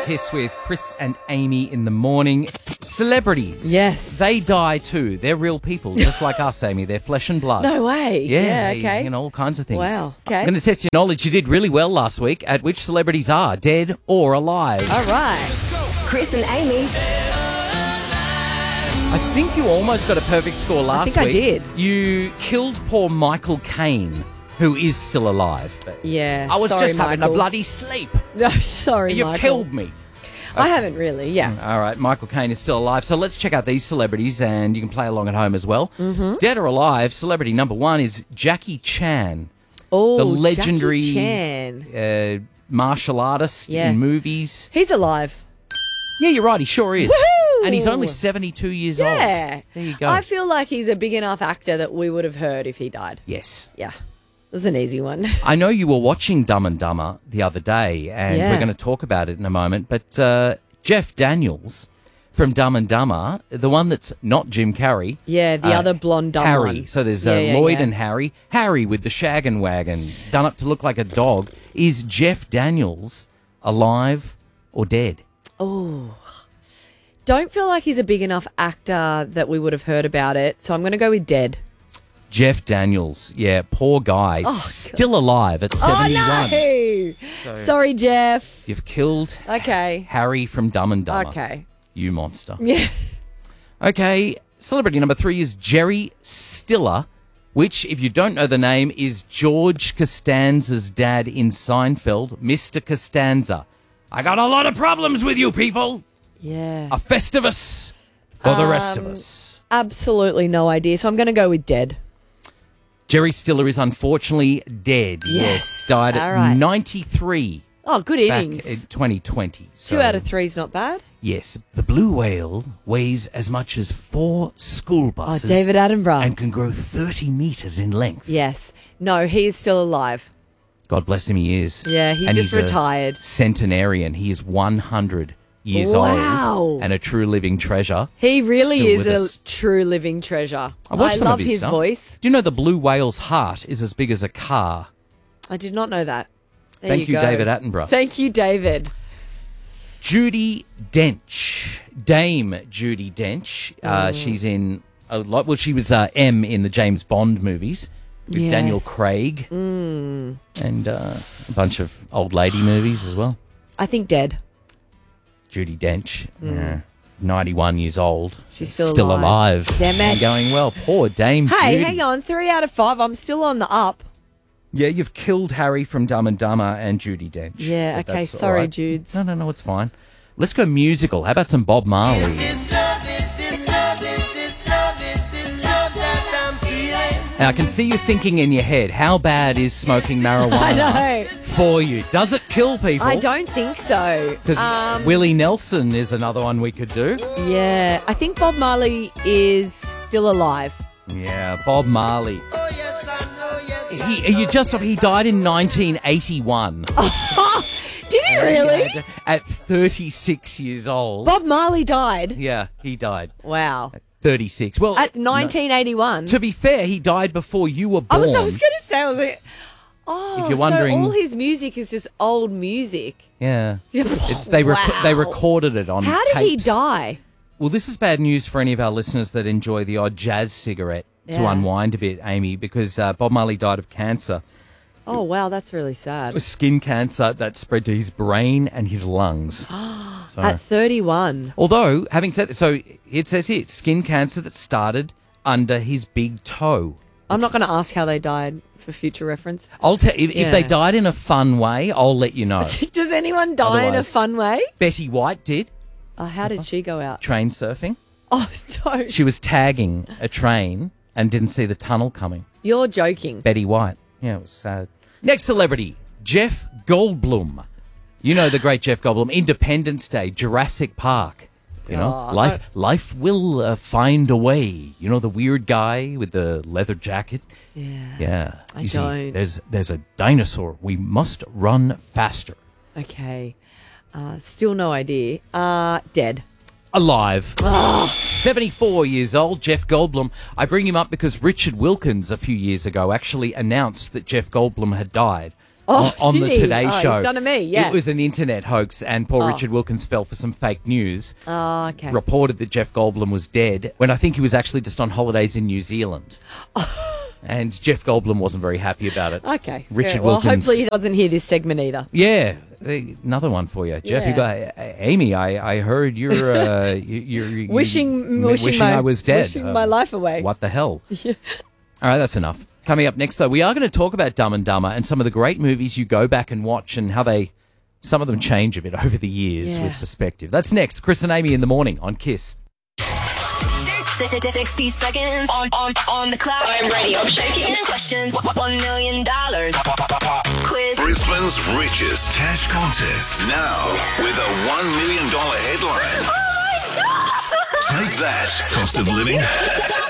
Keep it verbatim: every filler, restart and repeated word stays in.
Kiss with Chris and Amy in the morning. Celebrities. Yes. They die too. They're real people, just like us, Amy. They're flesh and blood. No way. Yeah, Yeah, okay. You know, all kinds of things. Wow, okay. I'm going to test your knowledge. You did really well last week at which celebrities are dead or alive. All right. Chris and Amy's. I think you almost got a perfect score last think I week. did. You killed poor Michael Caine, who is still alive. But Yeah. I was sorry, just having a Michael. bloody sleep. No, sorry, You've Michael. killed me. I haven't really, yeah. All right, Michael Caine is still alive. So let's check out these celebrities, and you can play along at home as well. Mm-hmm. Dead or alive, celebrity number one is Jackie Chan, Oh, the legendary Jackie Chan. uh, martial artist Yeah. in movies. He's alive. Yeah, you're right. He sure is. Woohoo! And he's only seventy-two years Yeah. old. There you go. I feel like he's a big enough actor that we would have heard if he died. yes. Yeah. It was an easy one. I know you were watching Dumb and Dumber the other day, and Yeah. we're going to talk about it in a moment. But uh, Jeff Daniels from Dumb and Dumber, the one that's not Jim Carrey. Yeah, the uh, other blonde dumb Harry. one. So there's uh, Yeah, yeah, Lloyd yeah. and Harry. Harry with the shag and wagon, done up to look like a dog. Is Jeff Daniels alive or dead? Don't feel like he's a big enough actor that we would have heard about it, so I'm going to go with dead. Jeff Daniels, yeah, poor guy, still alive at seventy-one. Oh, no! Sorry, Jeff. You've killed Okay. Harry from Dumb and Dumber. Okay. You monster. Yeah. Okay, celebrity number three is Jerry Stiller, which, if you don't know the name, is George Costanza's dad in Seinfeld, Mister Costanza. I got a lot of problems with you people. Yeah. A Festivus for the rest of Um, us. Absolutely no idea, so I'm going to go with dead. Jerry Stiller is unfortunately dead. Yes, died at All right. ninety-three Oh, good back innings. in twenty twenty. So, Two out of three is not bad. yes, the blue whale weighs as much as four school Oh, buses. David Attenborough. And can grow thirty metres in length. Yes. No, he is still alive. God bless him, he is. Yeah, he And just he's a retired. centenarian. He is one hundred years Wow. old and a true living treasure. He really Still is with a us. true living treasure. I watched some love of his, his stuff. voice. Do you know the blue whale's heart is as big as a car? I did not know that. There Thank you, go. David Attenborough. Thank you, David. Judi Dench, Dame Judi Dench. Uh, she's in a lot. Well, she was uh, M in the James Bond movies with Yes. Daniel Craig and uh, a bunch of old lady movies as well. I think dead. Judi Dench, yeah, ninety-one years old. She's still alive. alive. Damn it. And going well. Poor Dame Hey, Judi. hang on. Three out of five. I'm still on the up. Yeah, you've killed Harry from Dumb and Dumber and Judi Dench. Yeah, But okay, that's all sorry, right. Judes. No, no, no, it's fine. Let's go musical. How about some Bob Marley? Now, I can see you thinking in your head, how bad is smoking marijuana I know. for you? Does it kill people? I don't think so. 'Cause Um, Willie Nelson is another one we could do. yeah, I think Bob Marley is still alive. Yeah, Bob Marley. He, you just he died in nineteen eighty-one. Did he really? At, at thirty-six years old. Bob Marley died. Yeah, he died. Wow. thirty-six. Well, At no- nineteen eighty-one. to be fair, he died before you were I born. was, I was going to say, I was like, oh, If you're wondering- so all his music is just old music. Yeah, Yeah. it's they rec- Wow. they recorded it on. How did he tapes. die? Well, this is bad news for any of our listeners that enjoy the odd jazz cigarette to Yeah. unwind a bit, Amy, because uh, Bob Marley died of cancer. Oh, wow, that's really It sad. was skin cancer that spread to his brain and his lungs. So, At thirty-one. although, having said that, so it says here, skin cancer that started under his big toe. I'm not going to ask how they died for future reference. I'll tell if, if they Yeah. died in a fun way, I'll let you know. Does anyone die in a Otherwise- fun way? Betty White did Oh, how did she go out? train surfing. Oh, don't. She was tagging a train and didn't see the tunnel coming. You're joking. Betty White. Yeah, it was sad. Next celebrity, Jeff Goldblum. You know the great Jeff Goldblum. Independence Day, Jurassic Park. You know, Oh, life life will uh, find a way. You know, the weird guy with the leather jacket. Yeah. Yeah. I you see, don't. there's there's a dinosaur. We must run faster. Okay. Uh, still no idea. Uh, dead. Alive. seventy-four years old, Jeff Goldblum. I bring him up because Richard Wilkins a few years ago actually announced that Jeff Goldblum had died. Oh, on, on did the he? Today Oh, he's Show. done to me, yeah. It was an internet hoax, and poor Oh. Richard Wilkins fell for some fake news. Oh, okay. Reported that Jeff Goldblum was dead when I think he was actually just on holidays in New Zealand. And Jeff Goldblum wasn't very happy about it. Okay. Richard fair. Well, Wilkins. hopefully he doesn't hear this segment either. Yeah, eh, another one for you, Jeff. You Yeah. got Amy. I, I heard you're uh, you, you're you, Wishing- you- wishing my- I was dead. wishing my life away. What the hell? All right, that's enough. Coming up next, though, we are going to talk about Dumb and Dumber and some of the great movies you go back and watch and how they, some of them change a bit over the years Yeah. with perspective. That's next. Chris and Amy in the morning on Kiss. sixty seconds on, on, on the clock. I'm ready. I'm shaking. ten questions. One million dollars. Quiz. Brisbane's richest cash contest. Now with a one million dollars headline. Oh my God. Take that, cost of living.